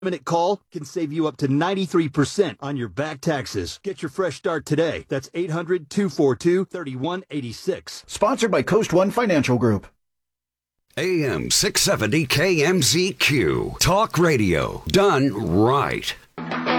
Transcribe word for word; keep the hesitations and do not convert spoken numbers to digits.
Minute call can save you up to ninety-three percent on your back taxes. Get your fresh start today. That's eight hundred, two four two, three one eight six. Sponsored by Coast One Financial Group. A M six seventy K M Z Q. Talk radio done right.